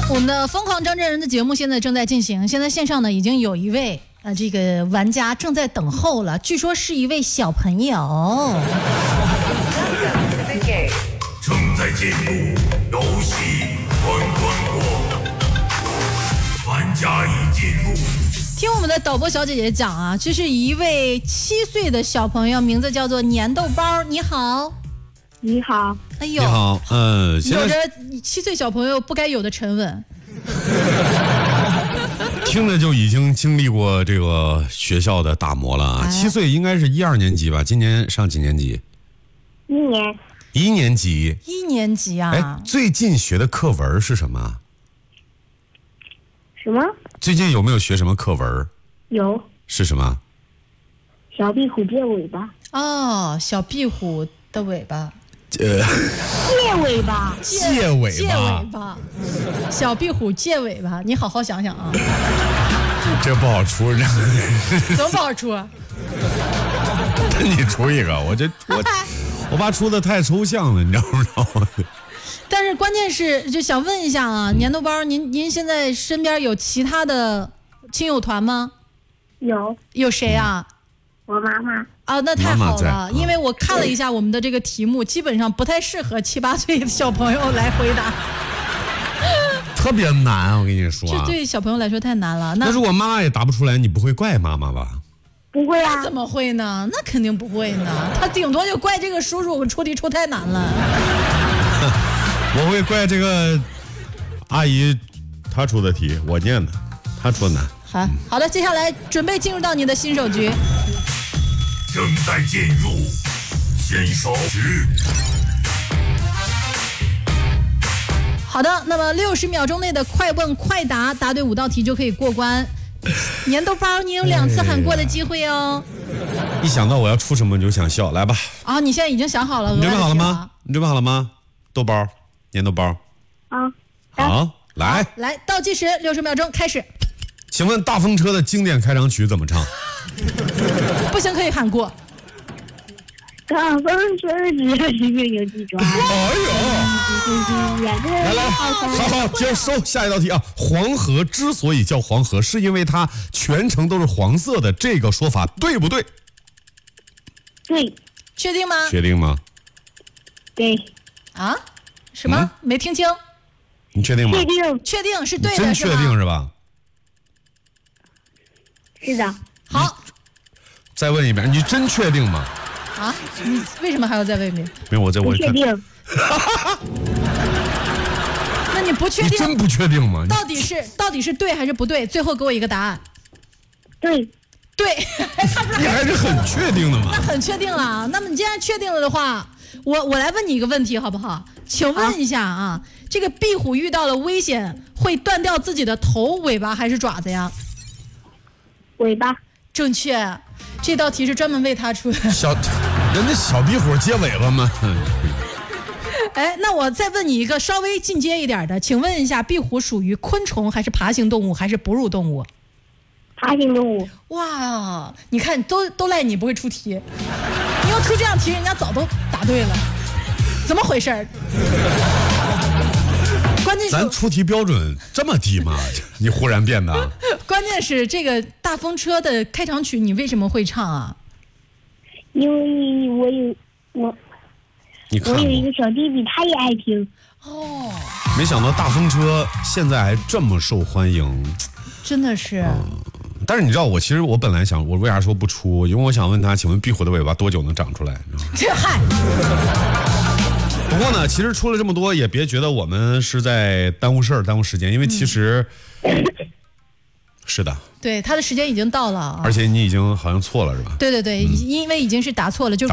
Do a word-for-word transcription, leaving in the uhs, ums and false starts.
我们的疯狂张真人的节目现在正在进行，现在线上呢已经有一位呃这个玩家正在等候了，据说是一位小朋友。 正在进入游戏关关过，玩家已进入。 听我们的导播小姐姐讲啊，这是一位七岁的小朋友，名字叫做粘豆包。你好。 你好， 哎呦， 你好，嗯，现在有着七岁小朋友不该有的沉稳。 听着就已经经历过这个学校的打磨了啊。 哎、 七岁应该是一二年级吧？今年上几年级？ 一年。 一年级。 一年级啊！ 哎，最近学的课文是什么？ 什么？ 最近有没有学什么课文？ 有。 是什么？ 小壁虎借尾巴。 哦，小壁虎的尾巴。 呃， 借尾巴， 借尾巴， 借尾巴，小壁虎借尾巴，你好好想想啊。 这不好出，这怎么不好出？ 你出一个，我这我我怕出的太抽象了，你知道不知道？ 但是关键是，就想问一下啊，粘豆包，您您现在身边有其他的亲友团吗？ 有。 有谁啊？ 我妈妈。 啊，那太好了， 妈妈因为我看了一下我们的这个题目，基本上不太适合七八岁的小朋友来回答， 特别难，我跟你说、啊， 这对小朋友来说太难了。那那如果妈妈也答不出来，你不会怪妈妈吧？ 不会啊。 怎么会呢？那肯定不会呢，他顶多就怪这个叔叔，我出题出太难了。 我会怪这个阿姨，她出的题我念的，她出的难。 好，好的，接下来准备进入到你的新手局。 正在进入新手局。 好的，那么六十秒钟内的快问快答，答对五道题就可以过关。粘豆包，你有两次喊过的机会哦。 一想到我要出什么，你就想笑，来吧。 啊，你现在已经想好了， 你准备好了吗？你准备好了吗？豆包，粘豆包。 啊。 好，来， 来倒计时，六十秒钟开始。 请问大风车的经典开场曲怎么唱？ 不行，可以喊过。 大风车只要一个有记住。 哎呦！来来，好好接着收下一道题啊！黄河之所以叫黄河，是因为它全程都是黄色的，这个说法对不对？ 对。 确定吗？ 确定吗？ 对。 啊？什么？嗯、没听清？ 你确定吗？ 确定。 确定是对的， 真确定是吧？ 是的。 好。 再问一遍，你真确定吗？ 啊？你为什么还要再问一遍？ 没有，我再问。 确定。 那你不确定？ 你真不确定吗？ 到底是到底是对还是不对？最后给我一个答案。 对。 对。 你还是很确定的嘛？ 那很确定了。那么你既然确定了的话，我我来问你一个问题好不好？请问一下啊，啊这个壁虎遇到了危险会断掉自己的头、尾巴还是爪子呀？ 尾巴。 正确。这道题是专门为他出的。 小，人家小壁虎接尾巴吗？ 哎，那我再问你一个稍微进阶一点的，请问一下，壁虎属于昆虫还是爬行动物还是哺乳动物？ 爬行动物。 哇，你看都都赖你不会出题，你要出这样题，人家早都答对了，怎么回事？关键是咱出题标准这么低吗？你忽然变的。 关键是这个大风车的开场曲，你为什么会唱啊？ 因为我有我， 你看我有一个小弟弟，他也爱听。 哦。 没想到大风车现在还这么受欢迎， 真的是。嗯、 但是你知道，我其实我本来想，我为啥说不出？因为我想问他，请问壁虎的尾巴多久能长出来？ 这嗨。 不过呢，其实出了这么多，也别觉得我们是在耽误事儿、耽误时间，因为其实、嗯、是的， 对，他的时间已经到了， 而且你已经好像错了是吧？ 对对对，嗯、因为已经是答错了，就。